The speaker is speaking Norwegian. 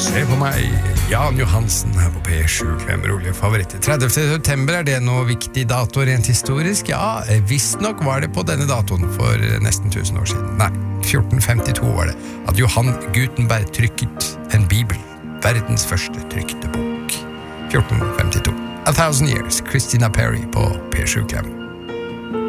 Se på meg, Jan Johansen her på P7, klemmer rolige favoritter. 30. september, det noe viktig dato rent historisk? Ja, visst nok var det på denne datoen for nesten 1000 år siden. Nei, 1452 var det, at Johan Gutenberg trykket en bibel, verdens første trykte bok. 1452. A Thousand Years, Christina Perri på P7 Klem.